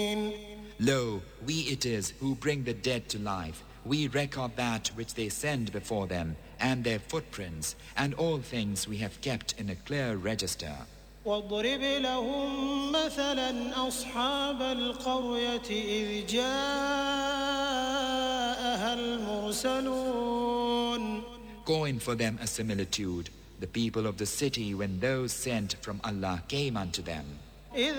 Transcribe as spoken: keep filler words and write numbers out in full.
Lo, we it is who bring the dead to life. We record that which they send before them, and their footprints, and all things we have kept in a clear register. واضرب لهم مثلا أصحاب القرية إذ جاءها المرسلون. Coin for them a similitude, the people of the city when those sent from Allah came unto them. إذ